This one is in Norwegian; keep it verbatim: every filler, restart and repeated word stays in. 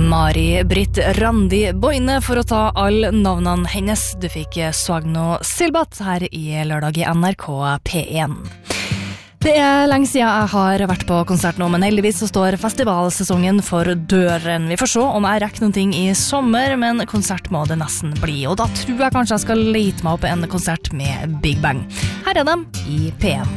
Mari Britt Randi Boine for å ta alle navnene hennes. Du fikk Svagno Silbat her i lørdag i N R K P én. Det er lenge siden jeg har vært på konsert nå, men heldigvis så står festivalsesongen for døren. Vi får se om jeg rekker noen ting i sommer, men konsert må det nesten bli. Og da tror jeg kanskje jeg skal lete meg opp en konsert med Big Bang. Her er de i P én.